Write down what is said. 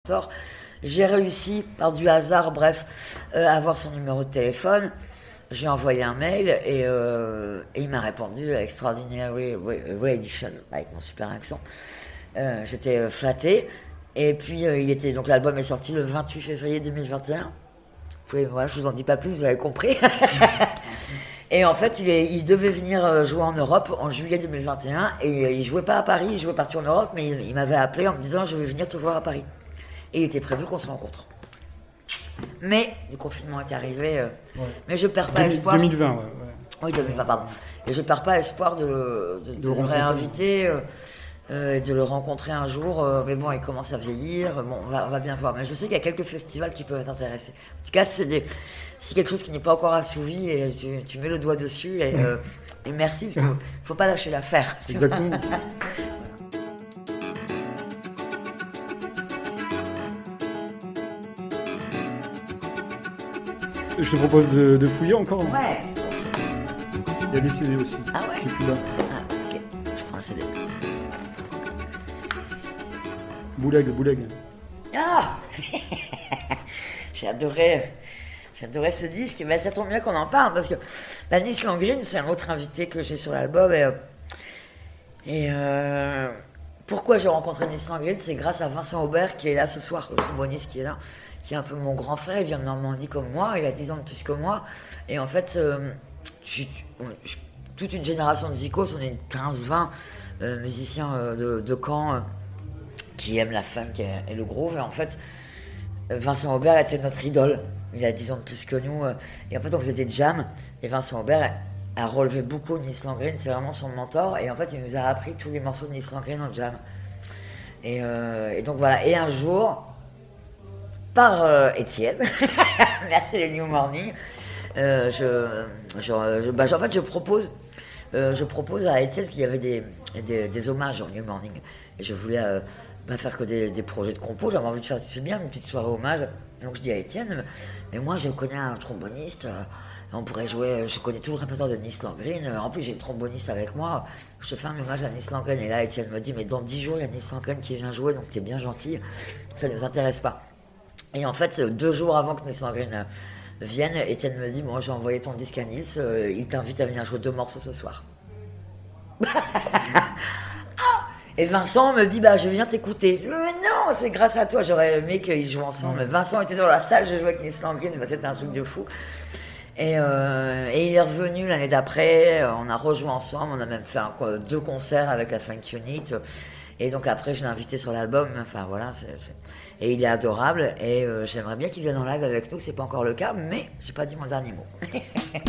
J'ai réussi, par du hasard, bref, à avoir son numéro de téléphone. Je lui ai envoyé un mail et il m'a répondu Extraordinary Reedition, avec mon super accent. J'étais flattée. Et puis, donc l'album est sorti le 28 février 2021. Voilà, je vous en dis pas plus, vous avez compris. Et en fait, il devait venir jouer en Europe en juillet 2021. Et il jouait pas à Paris, il jouait partout en Europe, mais il m'avait appelé en me disant je vais venir te voir à Paris. Et il était prévu qu'on se rencontre. Mais le confinement est arrivé. Mais je perds pas espoir. 2020, ouais. Oui, 2020, pardon. Et je perds pas espoir de le réinviter, de le rencontrer un jour. Mais bon, il commence à vieillir. Bon, on va bien voir. Mais je sais qu'il y a quelques festivals qui peuvent être intéressés. En tout cas, c'est quelque chose qui n'est pas encore assouvi et tu mets le doigt dessus. Et merci, parce qu'il ne faut pas lâcher l'affaire. Exactement. Je te propose de fouiller encore. Ouais. Il y a des CD aussi. Ah ouais. C'est plus là. Ah, ok. Je prends un CD. Bouleg. Ah J'ai adoré ce disque. Mais ça tombe bien qu'on en parle parce que Nice Langreen, c'est un autre invité que j'ai sur l'album. Pourquoi j'ai rencontré Nice Langreen, c'est grâce à Vincent Aubert qui est là ce soir, le tromboniste qui est là, qui est un peu mon grand frère. Il vient de Normandie comme moi, il a 10 ans de plus que moi. Et en fait, toute une génération de zikos, on est 15-20 musiciens de Caen qui aiment la funk et le groove. Et en fait, Vincent Aubert était notre idole. Il a 10 ans de plus que nous. Et en fait, on faisait des jams. Et Vincent Aubert a relevé beaucoup Nice Langreen. C'est vraiment son mentor. Et en fait, il nous a appris tous les morceaux de Nice Langreen en jam. Et donc voilà. Et un jour, par Étienne, merci les New Morning, en fait, je propose à Étienne qu'il y avait des hommages en New Morning. Et je voulais pas faire que des projets de compo, j'avais envie de faire bien une petite soirée hommage. Donc je dis à Étienne, mais moi je connais un tromboniste, on pourrait jouer, je connais tout le répertoire de Nice Langreen, en plus j'ai une tromboniste avec moi, je te fais un hommage à Nice Langreen. Et là Étienne me dit, mais dans 10 jours il y a Nice Langreen qui vient jouer, donc t'es bien gentil, ça ne nous intéresse pas. Et en fait, 2 jours avant que Nice Langreen vienne, Étienne me dit, moi j'ai envoyé ton disque à Nice, il t'invite à venir jouer 2 morceaux ce soir. Et Vincent me dit, je viens t'écouter. Mais non, c'est grâce à toi, j'aurais aimé qu'ils jouent ensemble. Mais Vincent était dans la salle, j'ai joué avec Nice Langreen, c'était un truc de fou. Et il est revenu l'année d'après, on a rejoué ensemble, on a même fait 2 concerts avec la Funk Unit. Et donc après, je l'ai invité sur l'album, enfin voilà. Et il est adorable, et j'aimerais bien qu'il vienne en live avec nous, c'est pas encore le cas, mais j'ai pas dit mon dernier mot.